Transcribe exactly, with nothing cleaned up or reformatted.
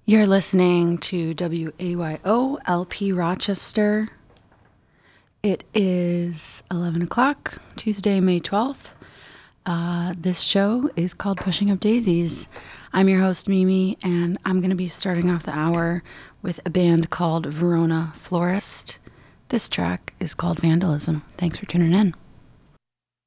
You're listening to W A Y O L P Rochester. It is eleven o'clock, Tuesday, May twelfth. Uh, this show is called Pushing Up Daisies. I'm your host, Mimi, and I'm going to be starting off the hour with a band called Verona Florist. This track is called Vandalism. Thanks for tuning in.